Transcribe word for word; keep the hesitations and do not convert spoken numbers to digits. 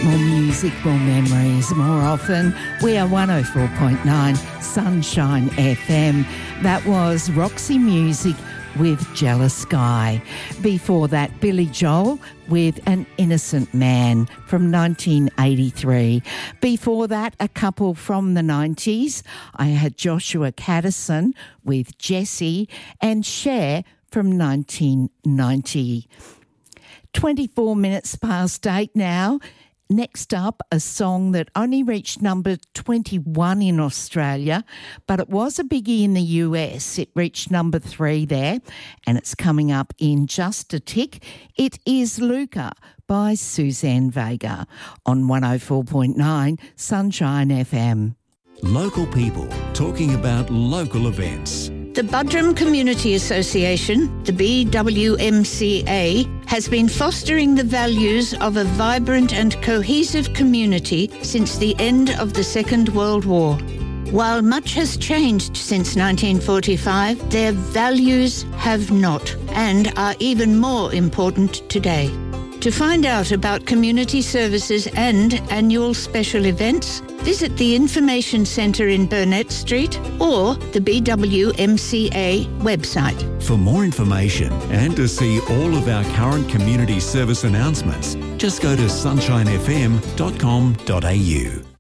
More music, more memories, more often. We are one oh four point nine Sunshine F M. That was Roxy Music with Jealous Sky. Before that, Billy Joel with An Innocent Man from nineteen eighty-three. Before that, a couple from the nineties. I had Joshua Caddison with Jessie and Cher from nineteen ninety. twenty-four minutes past eight now. Next up, a song that only reached number twenty-one in Australia, but it was a biggie in the U S. It reached number three there, and it's coming up in just a tick. It is Luca by Suzanne Vega on one oh four point nine Sunshine F M. Local people talking about local events. The Buderim Community Association, the B W M C A, has been fostering the values of a vibrant and cohesive community since the end of the Second World War. While much has changed since nineteen forty-five, their values have not and are even more important today. To find out about community services and annual special events, visit the Information Centre in Burnett Street or the B W M C A website. For more information and to see all of our current community service announcements, just go to sunshine f m dot com dot a u.